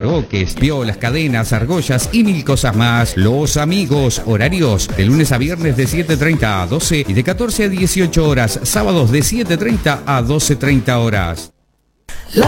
poroques, piolas, cadenas, argollas y mil cosas más. Los Amigos, horarios de lunes a viernes de 7:30 a 12 y de 14 a 18 horas, sábados de 7:30 a 12:30 horas.